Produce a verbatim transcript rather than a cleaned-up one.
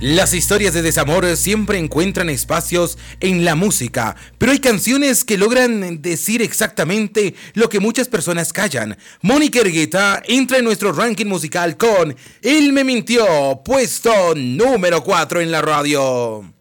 Las historias de desamor siempre encuentran espacios en la música, pero hay canciones que logran decir exactamente lo que muchas personas callan. Mónica Ergueta entra en nuestro ranking musical con Él me mintió, puesto número cuatro en la radio.